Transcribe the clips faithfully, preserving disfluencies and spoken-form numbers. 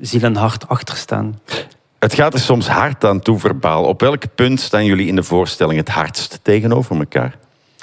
ziel en hart achter staan. Het gaat er soms hard aan toe, verbaal. Op welk punt staan jullie in de voorstelling het hardst tegenover elkaar?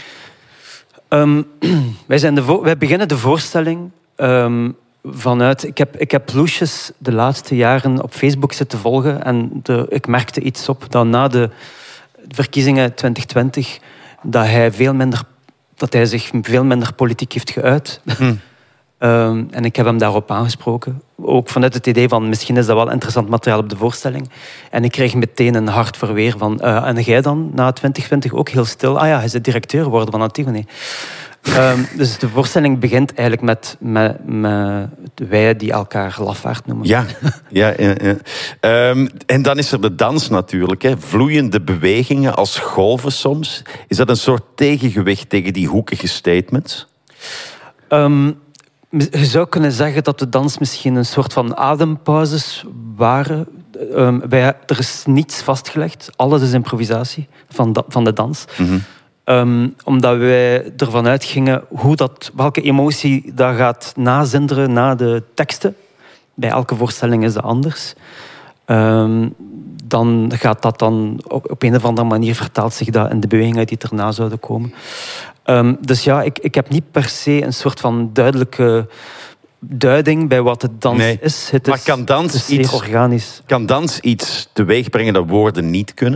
Um, wij, zijn de vo- wij beginnen de voorstelling um, vanuit... Ik heb, ik heb Loesjes de laatste jaren op Facebook zitten volgen en de, ik merkte iets op dat na de verkiezingen twintig twintig dat hij, veel minder, dat hij zich veel minder politiek heeft geuit. Hm. Um, en ik heb hem daarop aangesproken. Ook vanuit het idee van, misschien is dat wel interessant materiaal op de voorstelling. En ik kreeg meteen een hard verweer van... Uh, en jij dan, na twintig twintig, ook heel stil? Ah ja, hij is de directeur geworden van Antigone. um, dus de voorstelling begint eigenlijk met, met, met wij die elkaar lafaard noemen. Ja, ja, ja, ja. Um, en dan is er de dans natuurlijk. Hè. Vloeiende bewegingen als golven soms. Is dat een soort tegengewicht tegen die hoekige statements? Um, Je zou kunnen zeggen dat de dans misschien een soort van adempauzes waren. Um, wij, er is niets vastgelegd. Alles is improvisatie van, da, van de dans. Mm-hmm. Um, omdat wij ervan uitgingen hoe dat, welke emotie dat gaat nazinderen na de teksten. Bij elke voorstelling is dat anders. Um, dan gaat dat dan op, op een of andere manier vertaalt zich dat in de bewegingen die erna zouden komen. Um, dus ja, ik, ik heb niet per se een soort van duidelijke duiding bij wat het dans nee. is. Het maar is, kan dans, het is iets, organisch. Kan dans iets teweeg brengen dat woorden niet kunnen?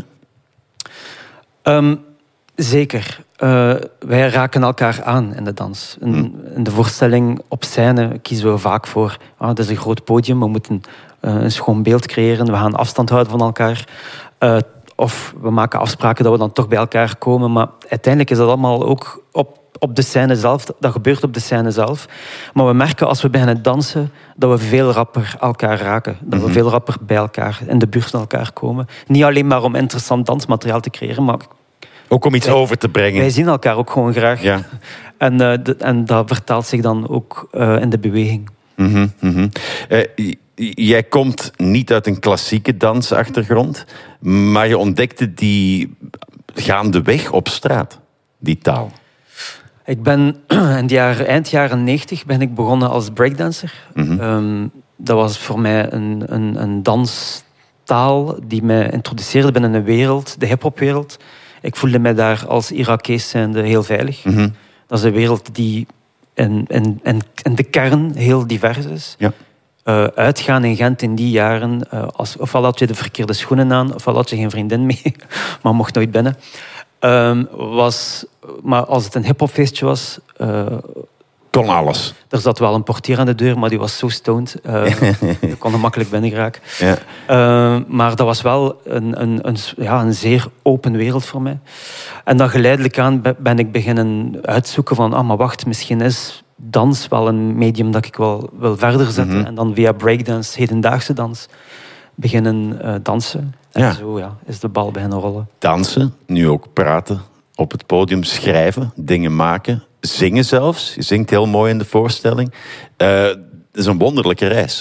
Um, zeker. Uh, wij raken elkaar aan in de dans. In, hmm. in de voorstelling op scène kiezen we vaak voor... Ah, dat is een groot podium, we moeten uh, een schoon beeld creëren. We gaan afstand houden van elkaar. Uh, Of we maken afspraken dat we dan toch bij elkaar komen. Maar uiteindelijk is dat allemaal ook op, op de scène zelf. Dat gebeurt op de scène zelf. Maar we merken als we beginnen dansen dat we veel rapper elkaar raken. Dat we veel rapper bij elkaar, in de buurt van elkaar komen. Niet alleen maar om interessant dansmateriaal te creëren, maar... Ook om iets wij, over te brengen. Wij zien elkaar ook gewoon graag. Ja. En, uh, de, en dat vertaalt zich dan ook uh, in de beweging. Mm-hmm, mm-hmm. Uh, Jij komt niet uit een klassieke dansachtergrond, maar je ontdekte die gaandeweg op straat, die taal. Ik ben in de jaren, eind jaren negentig ben ik begonnen als breakdancer. Mm-hmm. Um, dat was voor mij een, een, een danstaal die mij introduceerde binnen een wereld, de hiphopwereld. Ik voelde mij daar als Irakees zijnde heel veilig. Mm-hmm. Dat is een wereld die in, in, in, in de kern heel divers is. Ja. Uh, uitgaan in Gent in die jaren, uh, als, ofwel had je de verkeerde schoenen aan, ofwel had je geen vriendin mee, maar mocht nooit binnen. Um, was, maar als het een hiphopfeestje was... Uh, kon alles. Er zat wel een portier aan de deur, maar die was zo stoned. Uh, je kon er makkelijk binnen geraken. Ja. Uh, maar dat was wel een, een, een, ja, een zeer open wereld voor mij. En dan geleidelijk aan ben ik beginnen uitzoeken van... Ah, maar wacht, misschien is... dans wel een medium dat ik wel wil verder zetten. Mm-hmm. En dan via breakdance, hedendaagse dans, beginnen uh, dansen. En ja. zo ja, is de bal beginnen rollen. Dansen, nu ook praten, op het podium schrijven, dingen maken, zingen zelfs. Je zingt heel mooi in de voorstelling. Uh, het is een wonderlijke reis.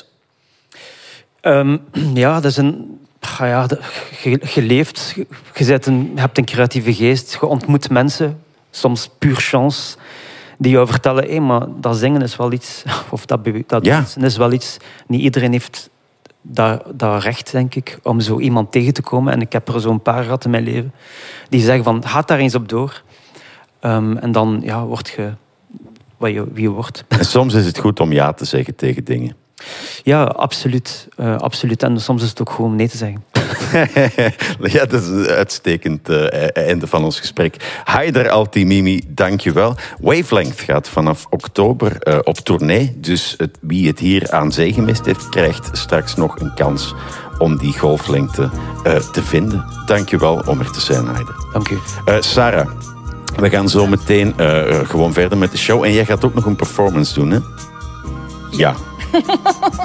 Um, ja, dat is een... Ja, je, je leeft, je, je, een, je hebt een creatieve geest, je ontmoet mensen, soms puur chance... die jou vertellen, hé, hey, maar dat zingen is wel iets... Of dat, dat ja. dansen is wel iets... Niet iedereen heeft dat, dat recht, denk ik, om zo iemand tegen te komen. En ik heb er zo'n paar gehad in mijn leven. Die zeggen van, ga daar eens op door. Um, en dan ja, word je wat je, wie je wordt. En soms is het goed om ja te zeggen tegen dingen. Ja, absoluut. Uh, absoluut. En soms is het ook gewoon nee te zeggen. Ja, dat is een uitstekend uh, einde van ons gesprek. Haider Altimimi, dank je wel. Wavelength gaat vanaf oktober uh, op tournee. Dus het, wie het hier aan zee gemist heeft, krijgt straks nog een kans om die golflengte uh, te vinden. Dank je wel om er te zijn, Haider. Dank u. Uh, Sarah, we gaan zo meteen uh, gewoon verder met de show. En jij gaat ook nog een performance doen, hè? Ja.